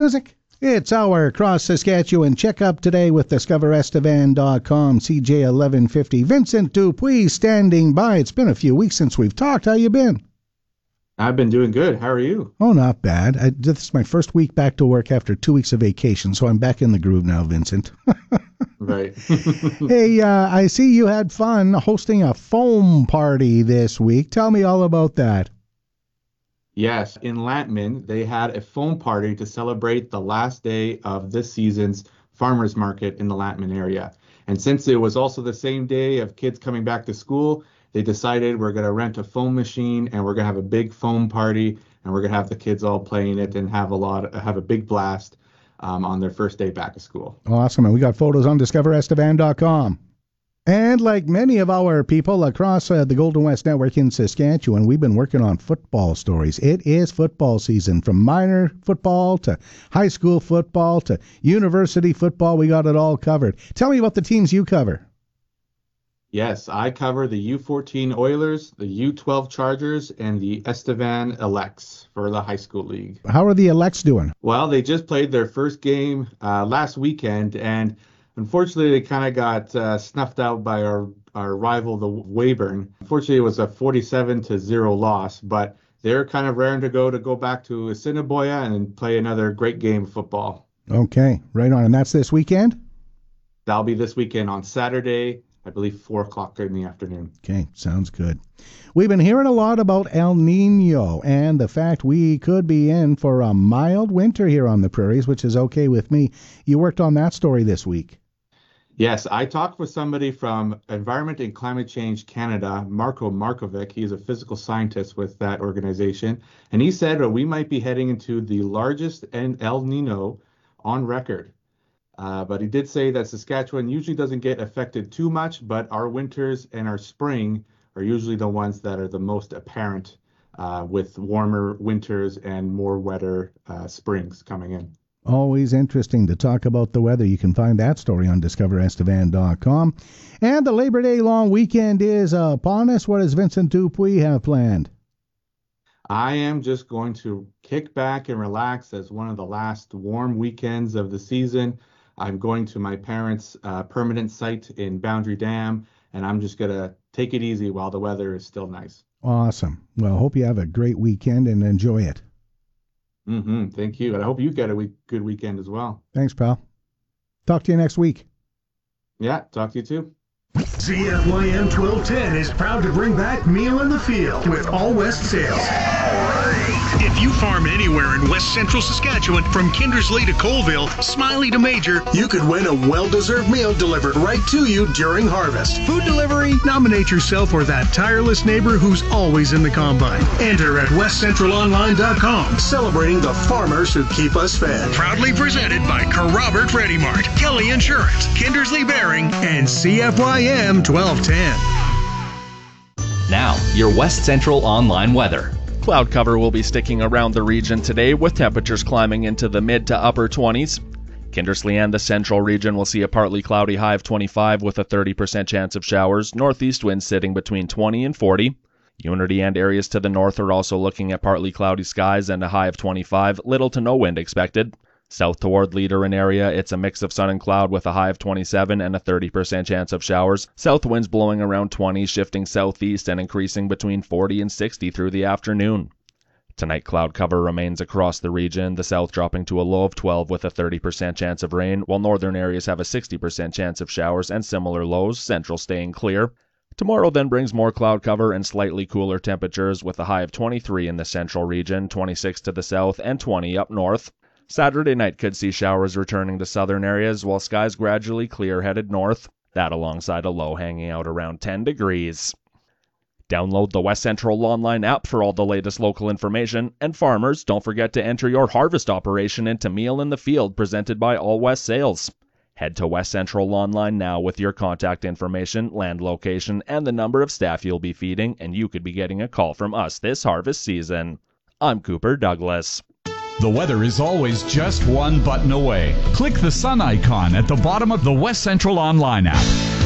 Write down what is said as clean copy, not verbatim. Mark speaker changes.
Speaker 1: music. It's our Cross Saskatchewan checkup today with DiscoverEstevan.com, CJ1150. Vincent Dupuis standing by. It's been a few weeks since we've talked. How you been?
Speaker 2: I've been doing good. How are you?
Speaker 1: Oh, not bad. This is my first week back to work after 2 weeks of vacation, so I'm back in the groove now, Vincent.
Speaker 2: Right.
Speaker 1: Hey, I see you had fun hosting a foam party this week. Tell me all about that.
Speaker 2: Yes, in Lantman, they had a foam party to celebrate the last day of this season's farmers market in the Lantman area. And since it was also the same day of kids coming back to school, they decided we're going to rent a foam machine and we're going to have a big foam party and we're going to have the kids all playing it and have a big blast on their first day back to school.
Speaker 1: Awesome. And we got photos on DiscoverEstevan.com. And like many of our people across the Golden West Network in Saskatchewan, we've been working on football stories. It is football season, from minor football to high school football to university football. We got it all covered. Tell me about the teams you cover.
Speaker 2: Yes, I cover the U14 Oilers, the U12 Chargers, and the Estevan Elects for the high school league.
Speaker 1: How are the Elects doing?
Speaker 2: Well, they just played their first game last weekend, and unfortunately, they kind of got snuffed out by our rival, the Weyburn. Unfortunately, it was a 47-0 loss, but they're kind of raring to go back to Assiniboia and play another great game of football.
Speaker 1: Okay, right on. And that's this weekend?
Speaker 2: That'll be this weekend on Saturday, I believe 4 o'clock in the afternoon.
Speaker 1: Okay, sounds good. We've been hearing a lot about El Nino and the fact we could be in for a mild winter here on the prairies, which is okay with me. You worked on that story this week.
Speaker 2: Yes, I talked with somebody from Environment and Climate Change Canada, Marko Markovic. He's a physical scientist with that organization. And he said we might be heading into the largest El Nino on record. But he did say that Saskatchewan usually doesn't get affected too much, but our winters and our spring are usually the ones that are the most apparent with warmer winters and more wetter springs coming in.
Speaker 1: Always interesting to talk about the weather. You can find that story on DiscoverEstevan.com. And the Labor Day long weekend is upon us. What does Vincent Dupuis have planned?
Speaker 2: I am just going to kick back and relax as one of the last warm weekends of the season. I'm going to my parents' permanent site in Boundary Dam, and I'm just going to take it easy while the weather is still nice.
Speaker 1: Awesome. Well, hope you have a great weekend and enjoy it.
Speaker 2: Thank you. And I hope you get a good weekend as well.
Speaker 1: Thanks, pal. Talk to you next week.
Speaker 2: Yeah, talk to you too.
Speaker 3: CFYM 1210 is proud to bring back Meal in the Field with All West Sales. If you farm anywhere in West Central Saskatchewan, from Kindersley to Colville, Smiley to Major, you could win a well-deserved meal delivered right to you during harvest. Food delivery? Nominate yourself or that tireless neighbor who's always in the combine. Enter at westcentralonline.com, celebrating the farmers who keep us fed. Proudly presented by Robert Ready Mart, Kelly Insurance, Kindersley Bearing, and CFYM 1210.
Speaker 4: Now, your West Central online weather. Cloud cover will be sticking around the region today, with temperatures climbing into the mid to upper 20s. Kindersley and the central region will see a partly cloudy high of 25 with a 30% chance of showers, northeast winds sitting between 20 and 40. Unity and areas to the north are also looking at partly cloudy skies and a high of 25, little to no wind expected. South toward Leader and area, it's a mix of sun and cloud with a high of 27 and a 30% chance of showers. South winds blowing around 20, shifting southeast and increasing between 40 and 60 through the afternoon. Tonight, cloud cover remains across the region, the south dropping to a low of 12 with a 30% chance of rain, while northern areas have a 60% chance of showers and similar lows, central staying clear. Tomorrow then brings more cloud cover and slightly cooler temperatures with a high of 23 in the central region, 26 to the south, and 20 up north. Saturday night could see showers returning to southern areas while skies gradually clear headed north. That alongside a low hanging out around 10 degrees. Download the West Central Online app for all the latest local information. And farmers, don't forget to enter your harvest operation into Meal in the Field presented by All West Sales. Head to West Central Online now with your contact information, land location, and the number of staff you'll be feeding, and you could be getting a call from us this harvest season. I'm Cooper Douglas.
Speaker 5: The weather is always just one button away. Click the sun icon at the bottom of the West Central Online app.